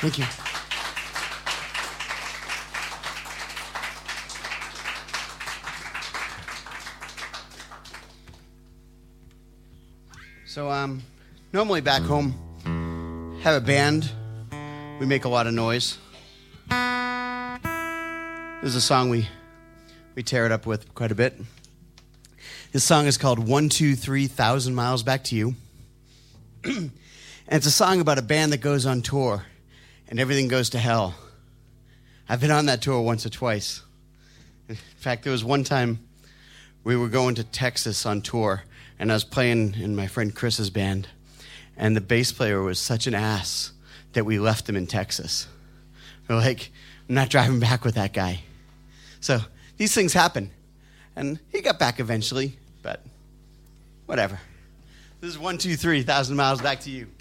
Thank you. So, normally back home, have a band. We make a lot of noise. This is a song we tear it up with quite a bit. This song is called 123,000 Miles Back to You. And it's a song about a band that goes on tour and everything goes to hell. I've been on that tour once or twice. In fact, there was one time we were going to Texas on tour, and I was playing in my friend Chris's band, and the bass player was such an ass that we left him in Texas. We're like, I'm not driving back with that guy. So these things happen. And he got back eventually, but whatever. This is 123,000 miles back to you.